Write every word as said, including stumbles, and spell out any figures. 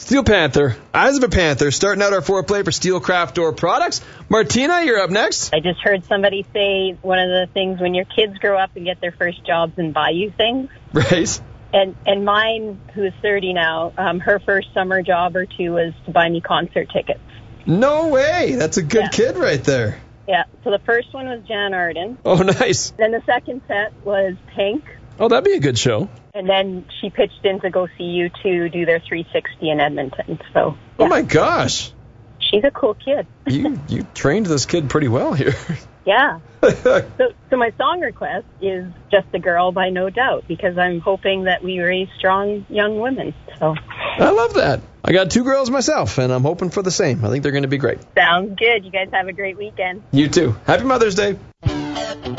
Steel Panther, Eyes of a Panther, starting out our foreplay for Steel Craft Door products. Martina, you're up next. I just heard somebody say one of the things when your kids grow up and get their first jobs and buy you things. Right. And and mine, who is thirty now, um, her first summer job or two was to buy me concert tickets. No way. That's a good Yeah. kid right there. Yeah, so the first one was Jan Arden. Oh, nice. Then the second set was Pink. Oh, that'd be a good show. And then she pitched in to go see you two do their three sixty in Edmonton. So, yeah. Oh, my gosh. She's a cool kid. You you trained this kid pretty well here. Yeah. So, so my song request is Just a Girl by No Doubt, because I'm hoping that we raise strong young women. So I love that. I got two girls myself, and I'm hoping for the same. I think they're going to be great. sounds good. You guys have a great weekend. You too. Happy Mother's Day.